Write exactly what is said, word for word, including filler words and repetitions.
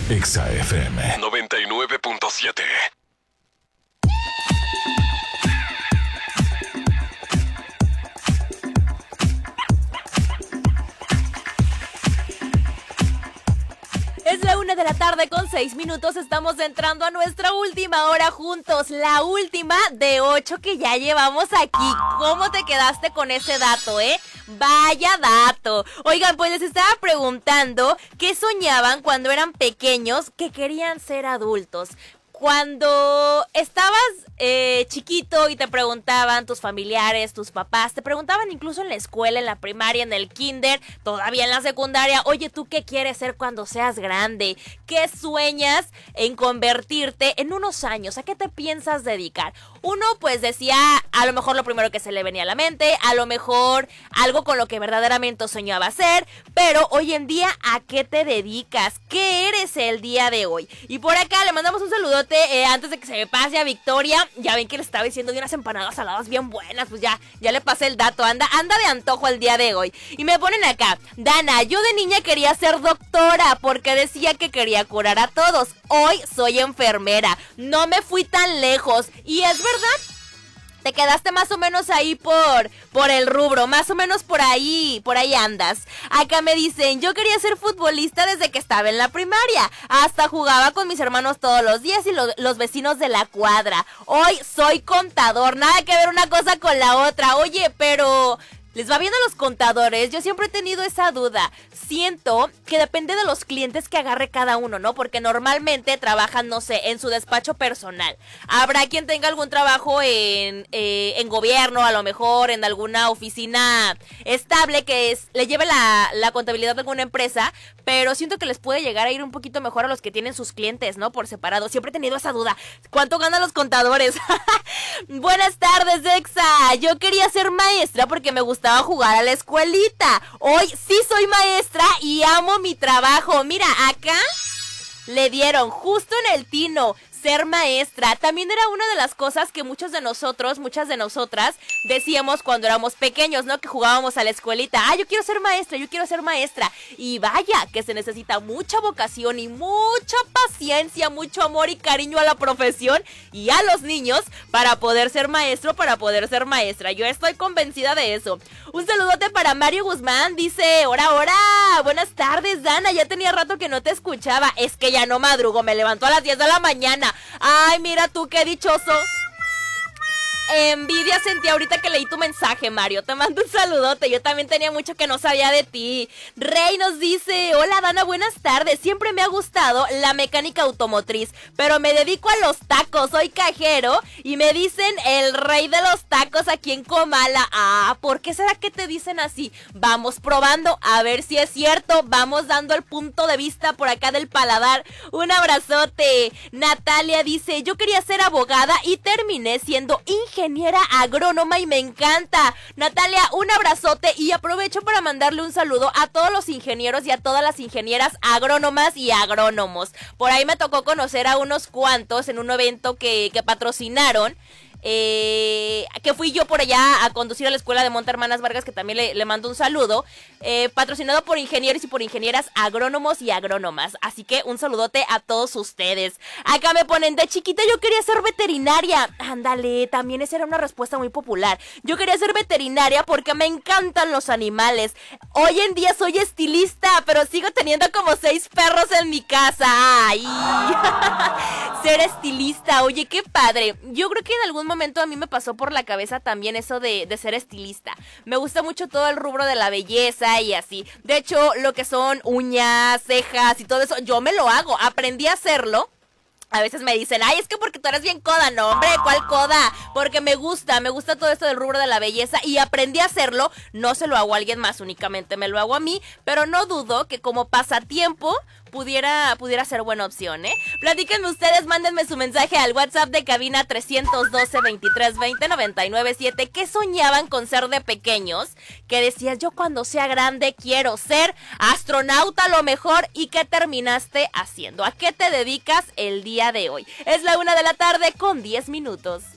Exa F M noventa y nueve punto siete. Es la una de la tarde con seis minutos, estamos entrando a nuestra última hora juntos, la última de ocho que ya llevamos aquí. ¿Cómo te quedaste con ese dato, eh? Vaya dato. Oigan, pues les estaba preguntando qué soñaban cuando eran pequeños que querían ser adultos. Cuando estabas eh, chiquito y te preguntaban tus familiares, tus papás, te preguntaban incluso en la escuela, en la primaria, en el kinder, todavía en la secundaria, oye, ¿tú qué quieres ser cuando seas grande? ¿Qué sueñas en convertirte en unos años? ¿A qué te piensas dedicar? Uno pues decía a lo mejor lo primero que se le venía a la mente, a lo mejor algo con lo que verdaderamente soñaba hacer, pero hoy en día, ¿a qué te dedicas? ¿Qué eres el día de hoy? Y por acá le mandamos un saludote eh, antes de que se me pase a Victoria. Ya ven que le estaba diciendo de unas empanadas saladas bien buenas, pues ya, ya le pasé el dato, anda, anda de antojo el día de hoy. Y me ponen acá, Dana, yo de niña quería ser doctora porque decía que quería curar a todos. Hoy soy enfermera, no me fui tan lejos. Y es verdad, te quedaste más o menos ahí por, por el rubro, más o menos por ahí, por ahí andas. Acá me dicen, yo quería ser futbolista desde que estaba en la primaria, hasta jugaba con mis hermanos todos los días y lo, los vecinos de la cuadra. Hoy soy contador, nada que ver una cosa con la otra. Oye, pero ¿les va bien a los contadores? Yo siempre he tenido esa duda. Siento que depende de los clientes que agarre cada uno, ¿no? Porque normalmente trabajan, no sé, en su despacho personal. Habrá quien tenga algún trabajo en, eh, en gobierno, a lo mejor en alguna oficina estable que es, le lleve la, la contabilidad de alguna empresa, pero siento que les puede llegar a ir un poquito mejor a los que tienen sus clientes, ¿no? Por separado. Siempre he tenido esa duda. ¿Cuánto ganan los contadores? Buenas tardes, Exa. Yo quería ser maestra porque me gustaba jugar a la escuelita. Hoy sí soy maestra y amo mi trabajo. Mira, acá le dieron justo en el tino. Ser maestra también era una de las cosas que muchos de nosotros, muchas de nosotras decíamos cuando éramos pequeños, ¿no? Que jugábamos a la escuelita. Ah, yo quiero ser maestra, yo quiero ser maestra. Y vaya, que se necesita mucha vocación y mucha paciencia, mucho amor y cariño a la profesión y a los niños para poder ser maestro, para poder ser maestra. Yo estoy convencida de eso. Un saludote para Mario Guzmán, dice, ¡hora, hora! Buenas tardes, Dana, ya tenía rato que no te escuchaba. Es que ya no madrugo, me levantó a las diez de la mañana. Ay, mira tú, qué dichoso. Envidia sentí ahorita que leí tu mensaje, Mario. Te mando un saludote. Yo también tenía mucho que no sabía de ti. Rey nos dice, hola Dana, buenas tardes. Siempre me ha gustado la mecánica automotriz, pero me dedico a los tacos. Soy cajero y me dicen el rey de los tacos aquí en Comala. Ah, ¿por qué será que te dicen así? Vamos probando a ver si es cierto. Vamos dando el punto de vista por acá del paladar. Un abrazote. Natalia dice, yo quería ser abogada y terminé siendo ingeniera ingeniera agrónoma y me encanta. Natalia, un abrazote y aprovecho para mandarle un saludo a todos los ingenieros y a todas las ingenieras agrónomas y agrónomos. Por ahí me tocó conocer a unos cuantos en un evento que, que patrocinaron. Eh, que fui yo por allá a conducir a la escuela de Monte Hermanas Vargas, que también le, le mando un saludo, eh, patrocinado por ingenieros y por ingenieras agrónomos y agrónomas, así que un saludote a todos ustedes. Acá me ponen, de chiquita yo quería ser veterinaria. Ándale, también esa era una respuesta muy popular. Yo quería ser veterinaria porque me encantan los animales. Hoy en día soy estilista, pero sigo teniendo como seis perros en mi casa. Ay. Ser estilista, oye, qué padre. Yo creo que en algún momento a mí me pasó por la cabeza también eso de, de ser estilista. Me gusta mucho todo el rubro de la belleza y así. De hecho, lo que son uñas, cejas y todo eso, yo me lo hago. Aprendí a hacerlo. A veces me dicen, ay, es que porque tú eres bien coda. No, hombre, ¿cuál coda? Porque me gusta, me gusta todo esto del rubro de la belleza y aprendí a hacerlo. No se lo hago a alguien más, únicamente me lo hago a mí, pero no dudo que como pasatiempo pudiera, pudiera ser buena opción, ¿eh? Platíquenme ustedes, mándenme su mensaje al WhatsApp de cabina trescientos doce, veintitrés veinte, noventa y nueve siete. ¿Qué soñaban con ser de pequeños? Que decías, yo cuando sea grande quiero ser astronauta a lo mejor. ¿Y qué terminaste haciendo? ¿A qué te dedicas el día de hoy? Es la una de la tarde con diez minutos.